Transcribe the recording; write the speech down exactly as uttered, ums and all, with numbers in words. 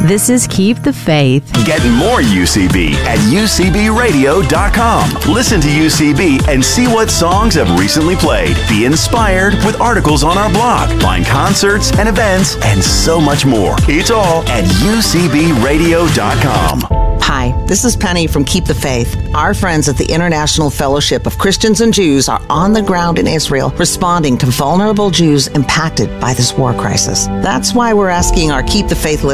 This is Keep the Faith. Get more U C B at U C B radio dot com. Listen to U C B and see what songs have recently played. Be inspired with articles on our blog. Find concerts and events and so much more. It's all at U C B radio dot com. Hi, this is Penny from Keep the Faith. Our friends at the International Fellowship of Christians and Jews are on the ground in Israel responding to vulnerable Jews impacted by this war crisis. That's why we're asking our Keep the Faith listeners